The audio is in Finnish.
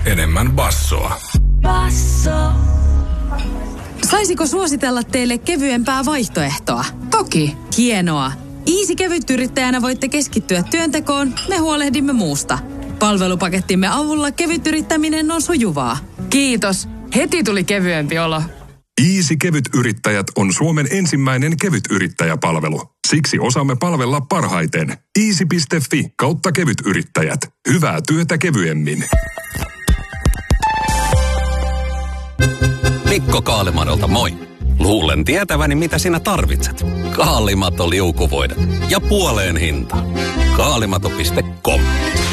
enemmän bassoa. Basso. Saisiko suositella teille kevyempää vaihtoehtoa? Toki. Hienoa. Easy kevytyrittäjänä voitte keskittyä työntekoon, me huolehdimme muusta. Palvelupakettimme avulla kevytyrittäminen on sujuvaa. Kiitos. Heti tuli kevyempi olo. Easy Kevytyrittäjät on Suomen ensimmäinen kevytyrittäjäpalvelu. Siksi osaamme palvella parhaiten. Easy.fi/kevytyrittäjät. Hyvää työtä kevyemmin. Mikko Kaalimadolta moi. Luulen tietäväni mitä sinä tarvitset. Kaalimato liukuvoide ja puoleen hinta. Kaalimato.com